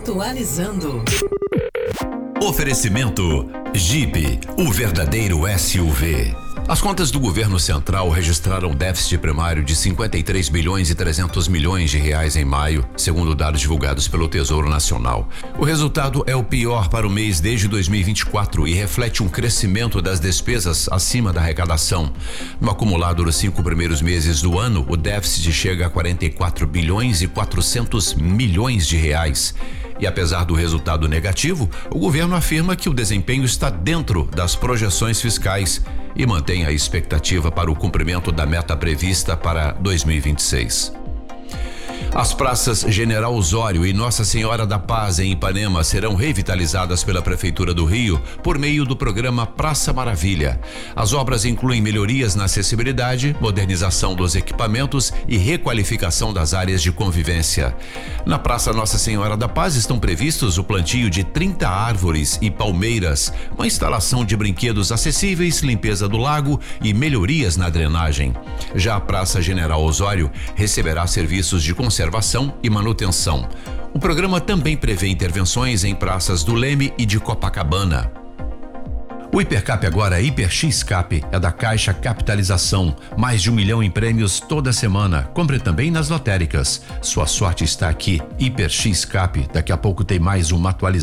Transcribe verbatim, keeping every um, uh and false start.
Atualizando. Oferecimento Jeep, o verdadeiro S U V. As contas do governo central registraram déficit primário de cinquenta e três bilhões e trezentos milhões de reais em maio, segundo dados divulgados pelo Tesouro Nacional. O resultado é o pior para o mês desde dois mil e vinte e quatro e reflete um crescimento das despesas acima da arrecadação. No acumulado dos cinco primeiros meses do ano, o déficit chega a quarenta e quatro bilhões e quatrocentos milhões de reais. E apesar do resultado negativo, o governo afirma que o desempenho está dentro das projeções fiscais e mantém a expectativa para o cumprimento da meta prevista para dois mil e vinte e seis. As praças General Osório e Nossa Senhora da Paz em Ipanema serão revitalizadas pela Prefeitura do Rio por meio do programa Praça Maravilha. As obras incluem melhorias na acessibilidade, modernização dos equipamentos e requalificação das áreas de convivência. Na Praça Nossa Senhora da Paz estão previstos o plantio de trinta árvores e palmeiras, uma instalação de brinquedos acessíveis, limpeza do lago e melhorias na drenagem. Já a Praça General Osório receberá serviços de conservação e manutenção. O programa também prevê intervenções em praças do Leme e de Copacabana. O Hipercap agora, HiperXCap, é da Caixa Capitalização. Mais de um milhão em prêmios toda semana. Compre também nas lotéricas. Sua sorte está aqui. HiperXCap. Daqui a pouco tem mais uma atualização.